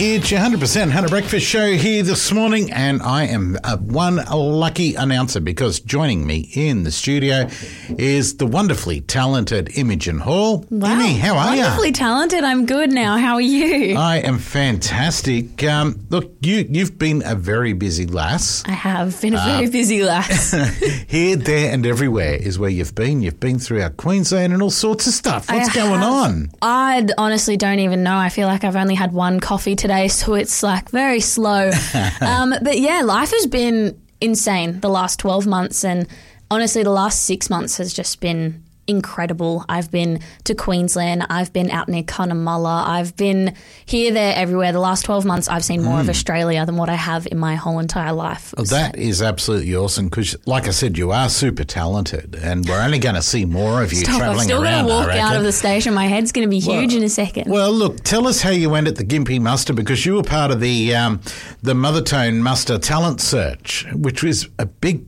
It's your 100% Hunter Breakfast Show here this morning, and I am one lucky announcer because joining me in the studio is the wonderfully talented Imogen Hall. Wow. Imi, how are you? Wonderfully talented. I'm good now. How are you? I am fantastic. Look, you've been a very busy lass. I have been a very busy lass. Here, there and everywhere is where you've been. You've been through our Queensland and all sorts of stuff. What's going on? I honestly don't even know. I feel like I've only had one coffee today, so it's like very slow. But yeah, life has been insane the last 12 months, and honestly the last 6 months has just been incredible. I've been to Queensland, I've been out near Cunnamulla, I've been here, there, everywhere. The last 12 months I've seen more of Australia than what I have in my whole entire life. Well, that is absolutely awesome because, like I said, you are super talented and we're only going to see more of you travelling around. I'm still going to walk out of the station. My head's going to be huge in a second. Well, look, tell us how you went at the Gympie Muster because you were part of the Mothertone Muster Talent Search, which was a big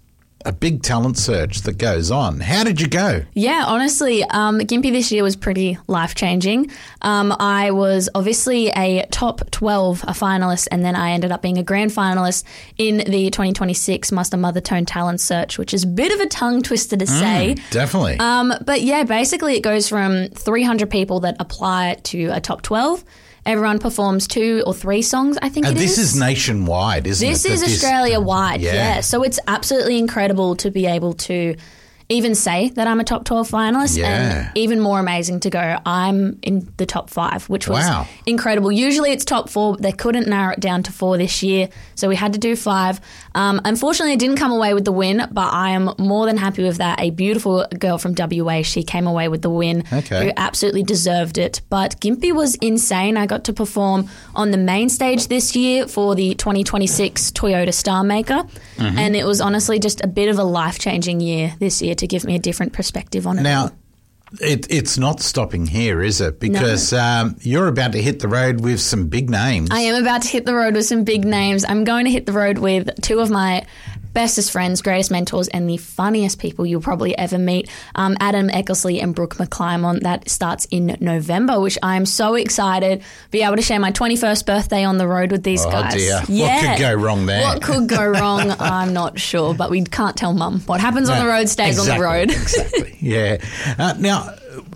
talent search that goes on. How did you go? Yeah, honestly, Gympie this year was pretty life-changing. I was obviously a top 12, a finalist, and then I ended up being a grand finalist in the 2026 Muster Mothertone Talent Search, which is a bit of a tongue twister to say. Definitely. But yeah, basically it goes from 300 people that apply to a top 12. Everyone performs 2 or 3 songs, I think it is. This is nationwide, isn't it? This is Australia-wide, yeah. So it's absolutely incredible to be able to even say that I'm a top 12 finalist, and even more amazing to go, I'm in the top 5, which was incredible. Usually it's top 4, but they couldn't narrow it down to 4 this year, so we had to do 5. Unfortunately, I didn't come away with the win, but I am more than happy with that. A beautiful girl from WA, she came away with the win, who absolutely deserved it. But Gympie was insane. I got to perform on the main stage this year for the 2026 Toyota Star Maker, and it was honestly just a bit of a life-changing year this year to give me a different perspective on it. Now, it's not stopping here, is it? Because you're about to hit the road with some big names. I am about to hit the road with some big names. I'm going to hit the road with 2 of my bestest friends, greatest mentors, and the funniest people you'll probably ever meet, Adam Eckersley and Brooke McClymont. That starts in November, which I'm so excited to be able to share my 21st birthday on the road with these guys. Oh, dear. Yeah. What could go wrong there? What could go wrong? I'm not sure, but we can't tell Mum. What happens on the road stays on the road. Exactly, yeah. Now,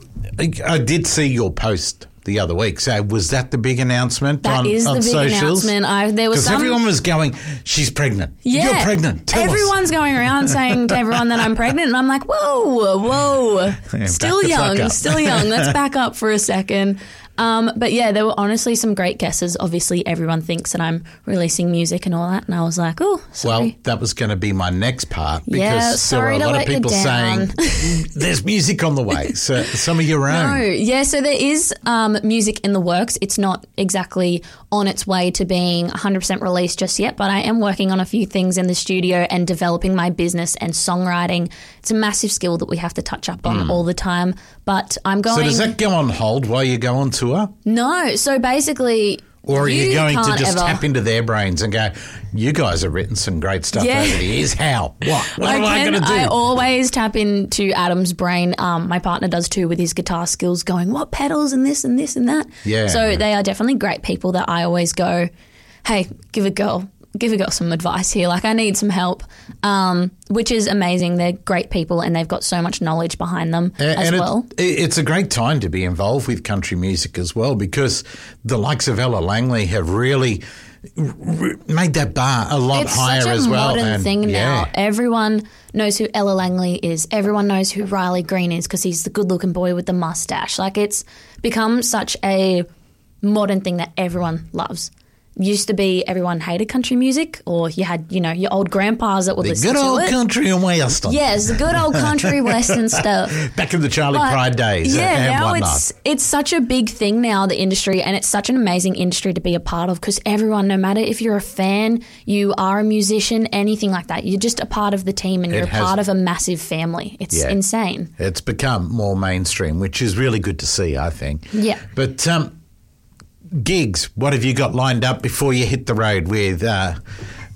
I did see your post the other week. So was that the big announcement on socials? That is the big announcement. Because everyone was going, she's pregnant. Yeah. You're pregnant. Tell Everyone's going around saying to everyone that I'm pregnant, and I'm like, whoa. Yeah, still young. Let's back up for a second. But yeah, there were honestly some great guesses. Obviously, everyone thinks that I'm releasing music and all that, and I was like, oh, sorry. Well, that was going to be my next part because there were a lot of people saying there's music on the way, so some of your own. No, yeah, so there is music in the works. It's not exactly on its way to being 100% released just yet, but I am working on a few things in the studio and developing my business and songwriting. It's a massive skill that we have to touch up on all the time, but I'm going... So does that go on hold while you go on tour? No, so basically... Or are you going to just tap into their brains and go, you guys have written some great stuff over the years. How? What am I going to do? I always tap into Adam's brain. My partner does too with his guitar skills, going, what pedals and this and this and that. Yeah. So they are definitely great people that I always go, hey, give a girl some advice here. Like, I need some help, which is amazing. They're great people and they've got so much knowledge behind them as well. It's a great time to be involved with country music as well because the likes of Ella Langley have really made that bar a lot higher as well. It's such a modern thing now. Everyone knows who Ella Langley is. Everyone knows who Riley Green is because he's the good-looking boy with the mustache. Like, it's become such a modern thing that everyone loves. Used to be everyone hated country music, or you had, your old grandpas that would listen to it. The good old country and western. Yes, the good old country western stuff. Back in the Charlie Pride days. Yeah, now whatnot. it's such a big thing now, the industry, and it's such an amazing industry to be a part of because everyone, no matter if you're a fan, you are a musician, anything like that, you're just a part of the team and you're a part of a massive family. It's insane. It's become more mainstream, which is really good to see, I think. Yeah. But gigs, what have you got lined up before you hit the road with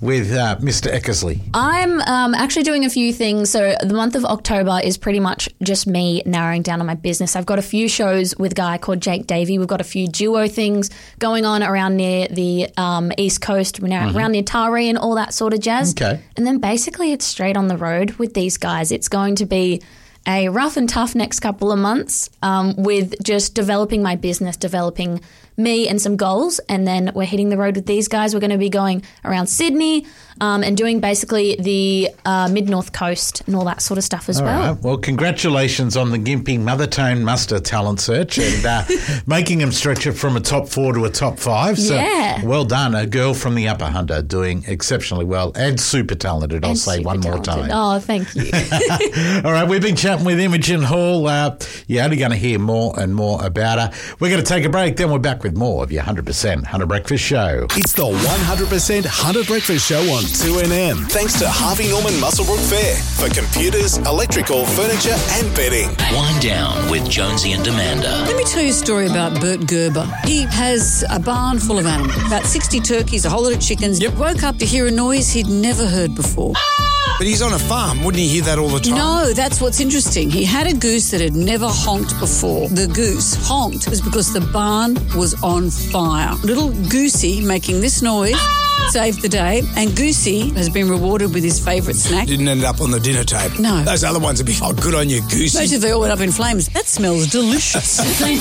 with Mr. Eckersley? I'm actually doing a few things. So the month of October is pretty much just me narrowing down on my business. I've got a few shows with a guy called Jake Davey. We've got a few duo things going on around near the East Coast, around near Taree and all that sort of jazz. Okay. And then basically it's straight on the road with these guys. It's going to be a rough and tough next couple of months with just developing my business, developing me and some goals, and then we're hitting the road with these guys. We're going to be going around Sydney and doing basically the mid-north coast and all that sort of stuff as well. Right. Well, congratulations on the Gympie Mothertone Muster Talent Search and making them stretch it from a top 4 to a top 5. So well done. A girl from the Upper Hunter doing exceptionally well and super talented, I'll say one more time. Oh, thank you. All right, we've been chatting with Imogen Hall. You're only going to hear more and more about her. We're going to take a break, then we're back with more of your 100% Hunter Breakfast Show. It's the 100% Hunter Breakfast Show on 2NM. Thanks to Harvey Norman Muswellbrook Fair for computers, electrical, furniture and bedding. Wind Down with Jonesy and Amanda. Let me tell you a story about Bert Gerber. He has a barn full of animals, about 60 turkeys, a whole lot of chickens. Yep. Woke up to hear a noise he'd never heard before. But he's on a farm. Wouldn't he hear that all the time? No, that's what's interesting. He had a goose that had never honked before. The goose honked was because the barn was on fire. Little Goosey making this noise saved the day, and Goosey has been rewarded with his favourite snack. Didn't end up on the dinner table. No. Those other ones would be, oh, good on you, Goosey. Most of they all went up in flames. That smells delicious.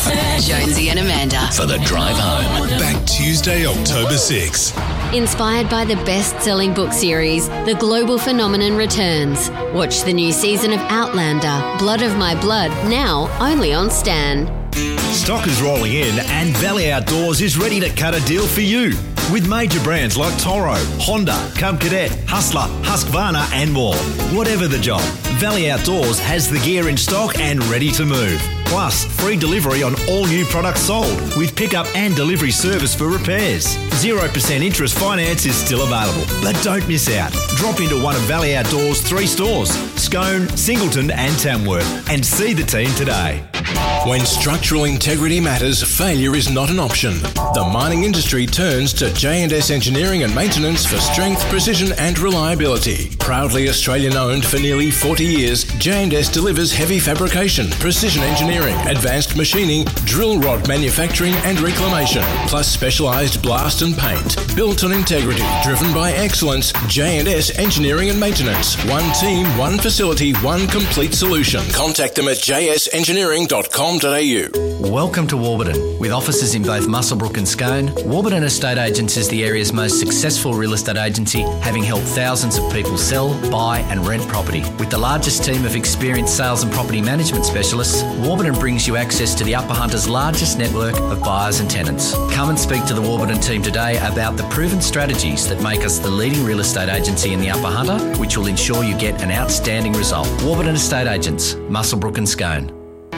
Jonesy and Amanda. For the drive home. Back Tuesday, October 6. Inspired by the best-selling book series, The Global Phenomenon returns. Watch the new season of Outlander, Blood of My Blood, now only on Stan. Stock is rolling in and Valley Outdoors is ready to cut a deal for you. With major brands like Toro, Honda, Cub Cadet, Hustler, Husqvarna and more. Whatever the job, Valley Outdoors has the gear in stock and ready to move. Plus, free delivery on all new products sold with pickup and delivery service for repairs. 0% interest finance is still available. But don't miss out. Drop into one of Valley Outdoors' 3 stores, Scone, Singleton and Tamworth, and see the team today. When structural integrity matters, failure is not an option. The mining industry turns to J&S Engineering and Maintenance for strength, precision and reliability. Proudly Australian-owned for nearly 40 years, J&S delivers heavy fabrication, precision engineering, advanced machining, drill rod manufacturing and reclamation, plus specialised blast and paint. Built on integrity, driven by excellence, J&S Engineering and Maintenance. One team, one facility, one complete solution. Contact them at jsengineering.com.au. Welcome to Warburton. With offices in both Muswellbrook and Scone, Warburton Estate Agents is the area's most successful real estate agency, having helped thousands of people sell, buy and rent property. With the largest team of experienced sales and property management specialists, Warburton brings you access to the Upper Hunter's largest network of buyers and tenants. Come and speak to the Warburton team today about the proven strategies that make us the leading real estate agency in the Upper Hunter, which will ensure you get an outstanding result. Warburton Estate Agents, Muswellbrook and Scone.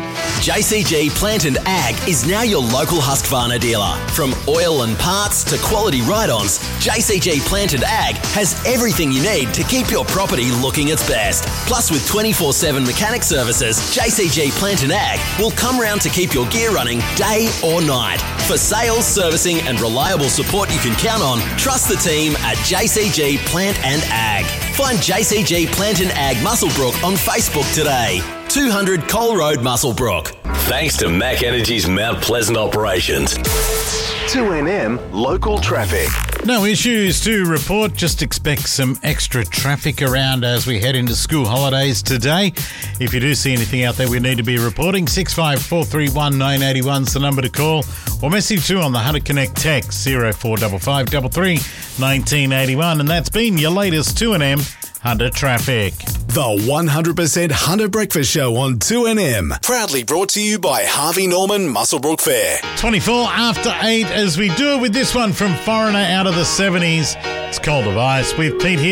JCG Plant and Ag is now your local Husqvarna dealer. From oil and parts to quality ride-ons, JCG Plant and Ag has everything you need to keep your property looking its best. Plus, with 24/7 mechanic services, JCG Plant and Ag will come round to keep your gear running day or night. For sales, servicing and reliable support you can count on, trust the team at JCG Plant and Ag. Find JCG Plant and Ag Muswellbrook on Facebook today. 200 Cole Road, Muswellbrook. Thanks to Mac Energy's Mount Pleasant operations. 2NM Local Traffic. No issues to report. Just expect some extra traffic around as we head into school holidays today. If you do see anything out there we need to be reporting, 65431 981 is the number to call, or message to on the Hunter Connect text 0455 33 1981. And that's been your latest 2NM Hunter Traffic. The 100% Hunter Breakfast Show on 2NM. Proudly brought to you by Harvey Norman Muswellbrook Fair. 24 after 8 as we do it with this one from Foreigner out of the 70s. It's Cold of Ice with Pete here.